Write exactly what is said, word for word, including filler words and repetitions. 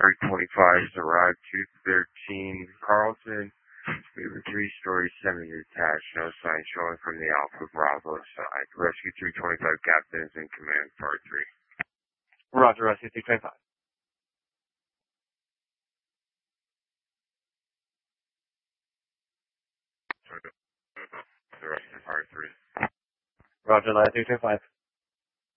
three twenty-five has arrived, two thirteen Carlton. We have a three-story semi-detached, no sign showing from the Alpha Bravo side. Rescue three twenty-five Captain is in command, part three. Roger, Rescue three twenty-five. The rest of part three. Roger, Line three twenty-five.